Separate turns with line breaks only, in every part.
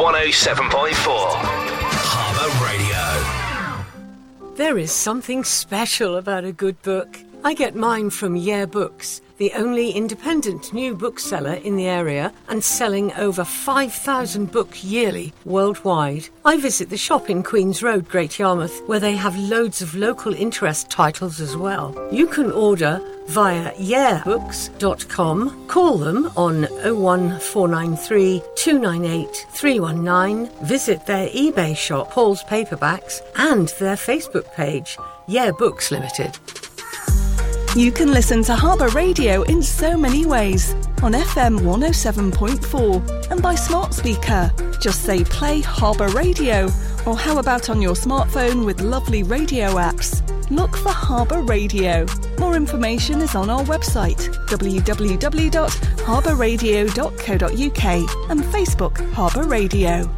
107.4 Harbour Radio.
There is something special about a good book. I get mine from Yeah Books, the only independent new bookseller in the area and selling over 5,000 books yearly worldwide. I visit the shop in Queen's Road, Great Yarmouth, where they have loads of local interest titles as well. You can order via yeahbooks.com, call them on 01493 298 319, visit their eBay shop, Paul's Paperbacks, and their Facebook page, Yeah Books Limited.
You can listen to Harbour Radio in so many ways. On FM 107.4 and by smart speaker. Just say play Harbour Radio. Or how about on your smartphone with lovely radio apps? Look for Harbour Radio. More information is on our website, www.harbourradio.co.uk, and Facebook Harbour Radio.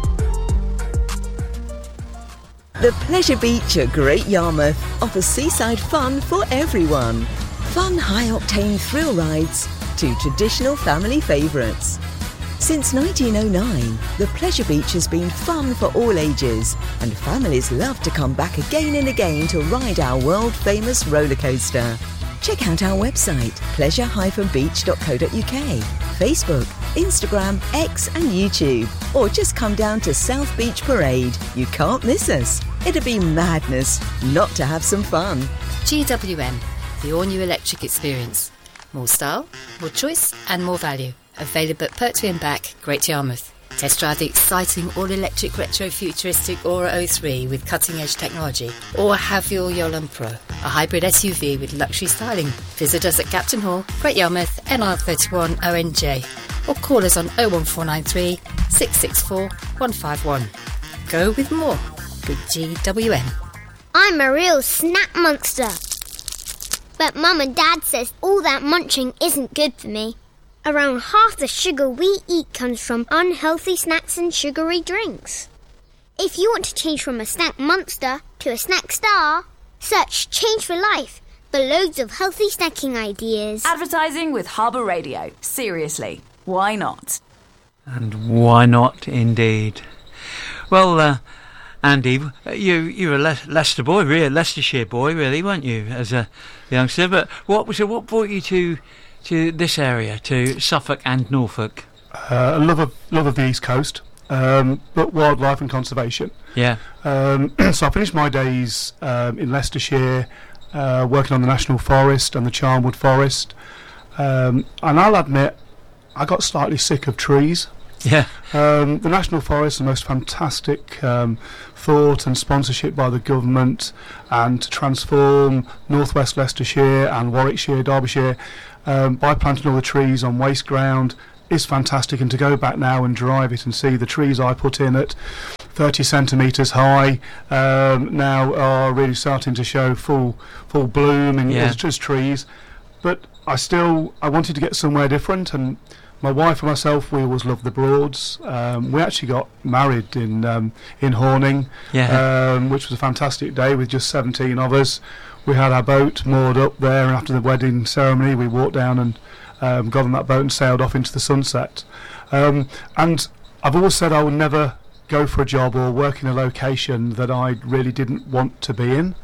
The Pleasure Beach at Great Yarmouth offers seaside fun for everyone. Fun high-octane thrill rides to traditional family favourites. Since 1909, the Pleasure Beach has been fun for all ages, and families love to come back again and again to ride our world-famous roller coaster. Check out our website, pleasure-beach.co.uk, Facebook, Instagram, X and YouTube, or just come down to South Beach Parade. You can't miss us. It'd be madness not to have some fun.
GWM, the all-new electric experience. More style, more choice and more value. Available at Pertwee and Back, Great Yarmouth. Test drive the exciting all-electric retro-futuristic Aura 03 with cutting-edge technology. Or have your Yolan Pro, a hybrid SUV with luxury styling. Visit us at Captain Hall, Great Yarmouth, NR31 ONJ. Or call us on 01493 664 151. Go with more with GWM.
I'm a real snack monster. But Mum and Dad says all that munching isn't good for me. Around half the sugar we eat comes from unhealthy snacks and sugary drinks. If you want to change from a snack monster to a snack star, search Change for Life for loads of healthy snacking ideas.
Advertising with Harbour Radio. Seriously, why not?
And why not, indeed. Well, Andy, you were a Leicester boy, really, Leicestershire boy, really, weren't you, as a youngster? But what brought you to this area, to Suffolk and Norfolk?
A love of the East Coast, but wildlife and conservation.
Yeah.
So I finished my days in Leicestershire, working on the National Forest and the Charnwood Forest, and I'll admit I got slightly sick of trees.
Yeah.
The National Forest, the most fantastic thought and sponsorship by the government, and to transform Northwest Leicestershire and Warwickshire, Derbyshire, by planting all the trees on waste ground is fantastic. And to go back now and drive it and see the trees I put in at 30 centimetres high now are really starting to show full bloom as just trees. But I wanted to get somewhere different, and my wife and myself, we always loved the Broads. We actually got married in Horning, which was a fantastic day with just 17 of us. We had our boat moored up there, and after the wedding ceremony we walked down and got on that boat and sailed off into the sunset. And I've always said I would never go for a job or work in a location that I really didn't want to be in.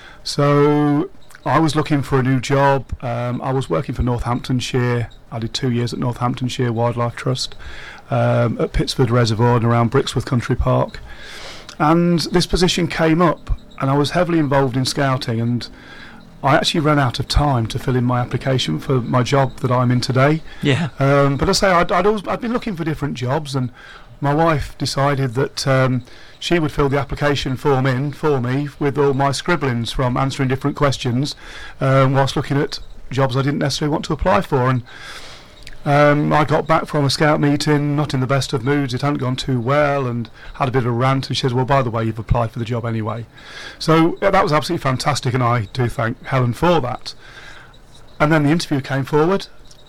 So I was looking for a new job. I was working for Northamptonshire. I did 2 years at Northamptonshire Wildlife Trust at Pittsford Reservoir and around Brixworth Country Park. And this position came up, and I was heavily involved in scouting, and I actually ran out of time to fill in my application for my job that I'm in today.
Yeah.
But I say I'd been looking for different jobs, and my wife decided that she would fill the application form in for me with all my scribblings from answering different questions whilst looking at jobs I didn't necessarily want to apply for. And I got back from a scout meeting not in the best of moods. It hadn't gone too well, and had a bit of a rant, and she said, well, by the way, you've applied for the job anyway. So that was absolutely fantastic, and I do thank Helen for that. And then the interview came forward,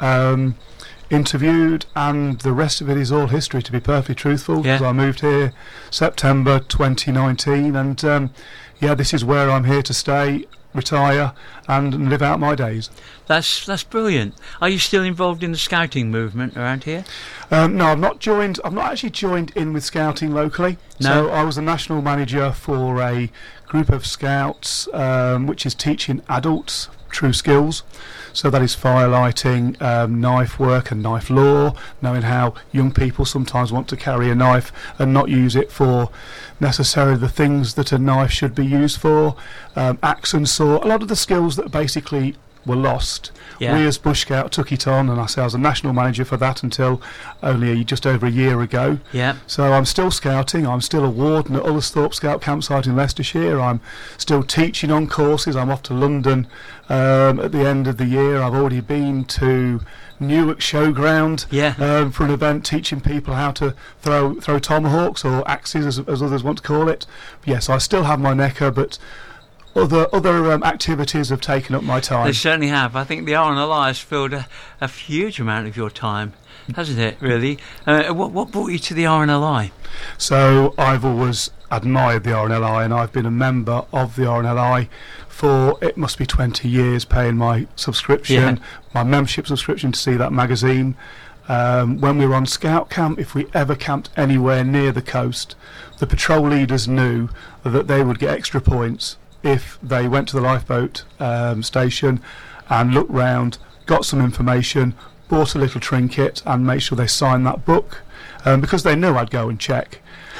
interviewed, and the rest of it is all history, to be perfectly truthful, because I moved here September 2019, and this is where I'm here to stay. retire and live out my days.
That's brilliant. Are you still involved in the scouting movement around here?
No, I've not actually joined in with scouting locally.
No.
So I was a national manager for a group of scouts, which is teaching adults true skills. So that is firelighting, knife work and knife law, knowing how young people sometimes want to carry a knife and not use it for necessarily the things that a knife should be used for, axe and saw, a lot of the skills that basically were lost.
Yeah.
We as Bush Scout took it on, and I was a national manager for that until only just over a year ago.
Yeah.
So I'm still scouting, I'm still a warden at Ullersthorpe Scout Campsite in Leicestershire, I'm still teaching on courses, I'm off to London at the end of the year. I've already been to Newark Showground for an event teaching people how to throw tomahawks or axes as others want to call it. Yes, I still have my necker, but other activities have taken up my time.
They certainly have. I think the RNLI has filled a huge amount of your time, hasn't it, really? What brought you to the RNLI?
So I've always admired the RNLI, and I've been a member of the RNLI for, it must be 20 years, paying my subscription, my membership subscription to see that magazine. When we were on scout camp, if we ever camped anywhere near the coast, the patrol leaders knew that they would get extra points if they went to the lifeboat station and looked round, got some information, bought a little trinket and made sure they signed that book, because they knew I'd go and check.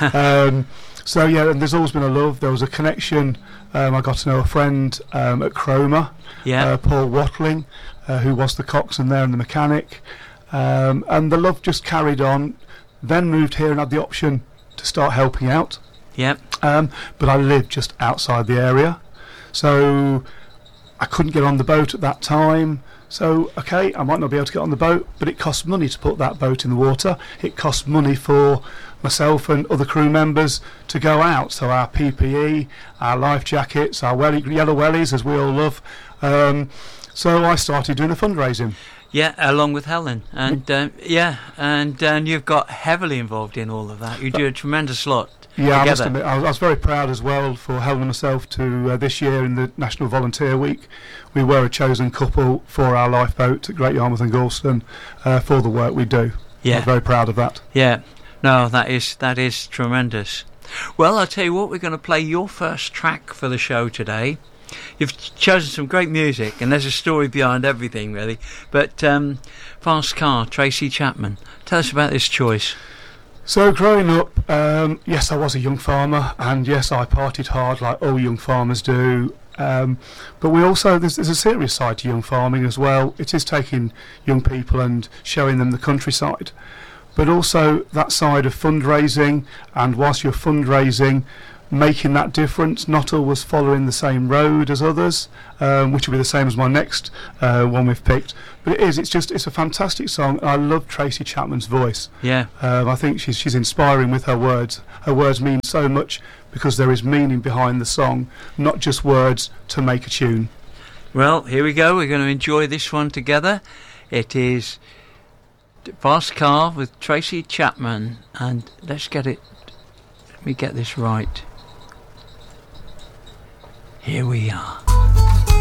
So yeah, and there's always been a love. There was a connection. I got to know a friend at Cromer, Paul Watling, who was the coxswain there and the mechanic, and the love just carried on. Then moved here and had the option to start helping out.
Yep.
But I lived just outside the area, so I couldn't get on the boat at that time. So, okay, I might not be able to get on the boat, but it costs money to put that boat in the water. It costs money for myself and other crew members to go out. So our PPE, our life jackets, our yellow wellies, as we all love. So I started doing a fundraising.
Yeah, along with Helen, and and you've got heavily involved in all of that. You do a tremendous lot.
Yeah, I must admit, I was very proud as well for Helen and myself to this year in the National Volunteer Week. We were a chosen couple for our lifeboat at Great Yarmouth and Gorleston for the work we do.
Yeah,
I'm very proud of that.
Yeah, no, that is tremendous. Well, I'll tell you what, we're going to play your first track for the show today. You've chosen some great music, and there's a story behind everything, really. But Fast Car, Tracy Chapman. Tell us about this choice.
So growing up, yes, I was a young farmer, and yes, I partied hard like all young farmers do. But we also, there's a serious side to young farming as well. It is taking young people and showing them the countryside. But also that side of fundraising, and whilst you're fundraising, making that difference, not always following the same road as others, which will be the same as my next one we've picked. But it's a fantastic song. I love Tracy Chapman's voice.
Yeah.
I think she's inspiring with her words. Her words mean so much because there is meaning behind the song, not just words to make a tune.
Well, here we go. We're going to enjoy this one together. It is Fast Car with Tracy Chapman, and let me get this right. Here we are.